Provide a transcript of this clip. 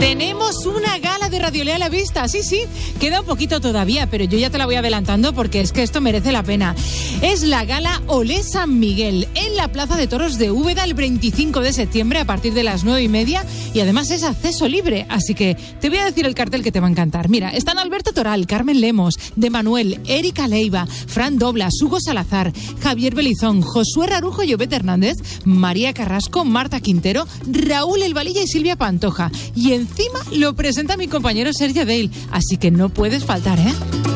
Tenemos una gala de Radiolea a la vista, sí, queda un poquito todavía, pero yo ya te la voy adelantando porque es que esto merece la pena. Es la gala Olé San Miguel, en la Plaza de Toros de Úbeda el 25 de septiembre a partir de las 9:30 y además es acceso libre, así que te voy a decir el cartel que te va a encantar. Mira, están Alberto Toral, Carmen Lemos, De Manuel, Erika Leiva, Fran Doblas, Hugo Salazar, Javier Belizón, Josué Rarujo y Obed Hernández, María Carrasco, Marta Quintero, Raúl El Valilla y Silvia Pantoja. Y encima lo presenta mi compañero Sergio Dale, así que no puedes faltar, ¿eh?